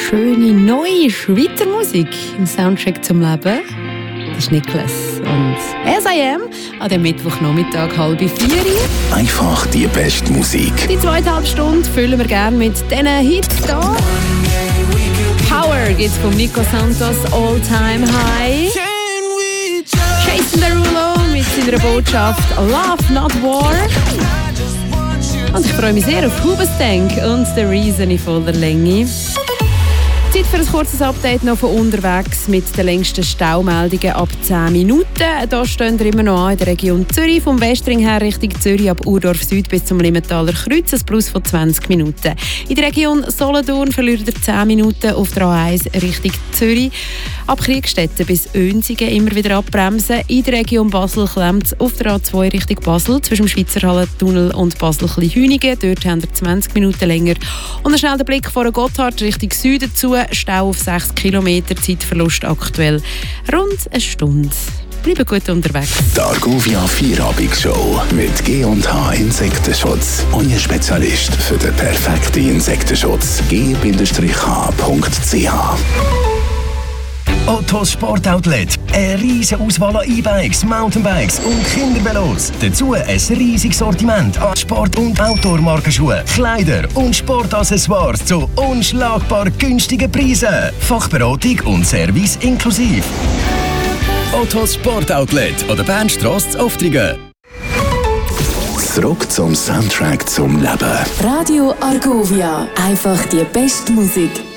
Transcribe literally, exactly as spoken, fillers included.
schöne, neue Schweizer Musik im Soundtrack zum Leben. Das ist Niklas und S I M an dem Mittwochnachmittag halb vier. Einfach die beste Musik. Die zweite halbe Stunde füllen wir gerne mit diesen Hits hier. Power gibt's von Nico Santos, All Time High. Jason Derulo mit seiner Botschaft Love Not War. Und ich freue mich sehr auf Hoobastank und The Reason in voller Länge. Zeit für ein kurzes Update noch von unterwegs mit den längsten Staumeldungen ab zehn Minuten. Da stehen wir immer noch an in der Region Zürich, vom Westring her Richtung Zürich ab Urdorf Süd bis zum Limmentaler Kreuz, ein Plus von zwanzig Minuten. In der Region Solothurn verliert ihr zehn Minuten auf der A eins Richtung Zürich. Ab Kriegstetten bis Önsigen immer wieder abbremsen. In der Region Basel klemmt es auf der A zwei Richtung Basel zwischen dem Schweizer Hallentunnel und Basel-Hünigen. Dort haben wir zwanzig Minuten länger. Und ein schneller Blick vor Gotthard Richtung Süden zu. Stau auf sechs Kilometer, Zeitverlust aktuell rund eine Stunde. Bleiben gut unterwegs. Die Argovia Vierabendshow mit G und H Insektenschutz. Euer Spezialist für den perfekten Insektenschutz. g Bindestrich h punkt c h. Ottos Sportoutlet. Eine riesige Auswahl an E-Bikes, Mountainbikes und Kindervelos. Dazu ein riesiges Sortiment an Sport- und Outdoor-Markenschuhen, Kleider und Sportaccessoires zu unschlagbar günstigen Preisen. Fachberatung und Service inklusiv. Ottos Sportoutlet oder Bernstrasse zu Oftringen. Zurück zum Soundtrack zum Leben. Radio Argovia. Einfach die beste Musik.